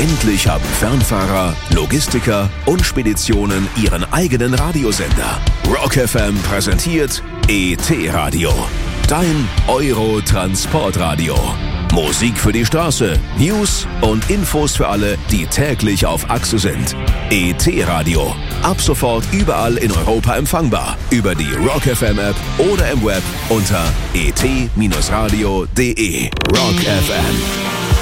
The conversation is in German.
Endlich haben Fernfahrer, Logistiker und Speditionen ihren eigenen Radiosender. Rock FM präsentiert ET-Radio, dein Euro-Transportradio. Musik für die Straße, News und Infos für alle, die täglich auf Achse sind. ET-Radio, ab sofort überall in Europa empfangbar. Über die Rock FM App oder im Web unter et-radio.de. Rock FM.